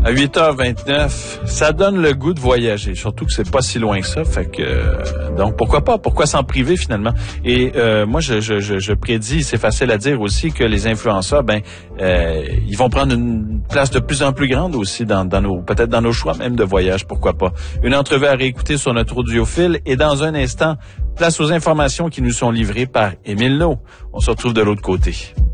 À 8h29, ça donne le goût de voyager, surtout que c'est pas si loin que ça, fait que donc pourquoi pas, pourquoi s'en priver finalement. Et moi je prédis, c'est facile à dire aussi, que les influenceurs ils vont prendre une place de plus en plus grande aussi dans nos, peut-être dans nos choix même de voyage, pourquoi pas. Une entrevue à réécouter sur notre audiophile, et dans un instant, place aux informations qui nous sont livrées par Émile Naud. On se retrouve de l'autre côté.